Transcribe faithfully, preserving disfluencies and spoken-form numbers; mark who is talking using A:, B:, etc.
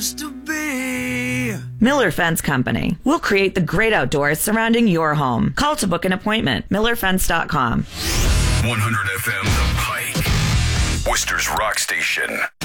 A: To be.
B: Miller Fence Company. We'll create the great outdoors surrounding your home. Call to book an appointment. miller fence dot com.
C: one hundred F M The Pike, Worcester's rock station.